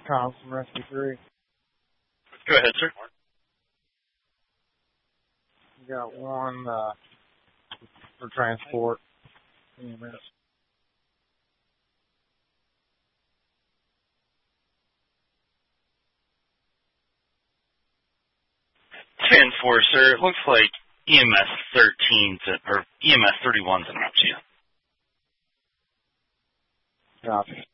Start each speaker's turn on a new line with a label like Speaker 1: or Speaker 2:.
Speaker 1: Tom from Rescue 3.
Speaker 2: Go ahead, sir.
Speaker 1: We got one for transport. EMS.
Speaker 2: 10-4, sir. It looks like EMS 13 or EMS 31's in route to you.
Speaker 1: Copy.